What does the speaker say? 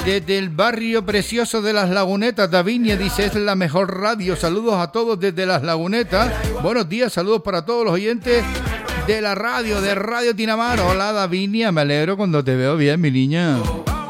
Desde el barrio precioso de Las Lagunetas, Davinia dice, es la mejor radio. Saludos a todos desde Las Lagunetas. Buenos días, saludos para todos los oyentes de la radio, de Radio Tinamar. Hola, Davinia, me alegro cuando te veo bien, mi niña.